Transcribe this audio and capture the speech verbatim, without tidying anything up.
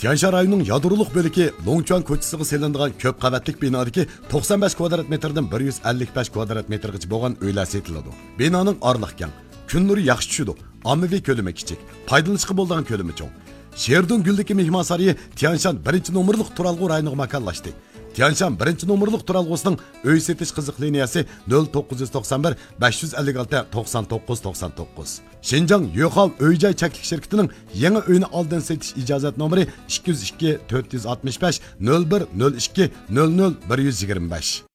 Tianshan rayonining yadroliq bo'ligi Longchuan ko'chasiga selinadigan ko'p qavatlik binodagi to'qson besh kvadrat metrdan bir yuz ellik besh kvadrat metrgacha bo'lgan uylar setiladi. Binoning orliq keng, kun nuri yaxshi tushadi. Ommaviy ko'lami kichik, foydalanishga bo'ladigan ko'lami cho'ng. Sherdun Guldagi mehmon saroyi Tianshan birinchi nomerlik turalg'u rayoniga makonlashdi. Tianshan birinchi nomerlik turalg'usining uy setish qiziq liniyasi nol to'qqiz yuz to'qson bir besh yuz ellik olti to'qson to'qqiz to'qson to'qqiz. Xinjiang Yo'qol uy-joy cheklik shirkatining yangi uyni oldin setish ijozat nomeri ikki yuz ikki to'rt yuz oltmish besh nol bir nol ikki nol nol bir yuz yigirma besh.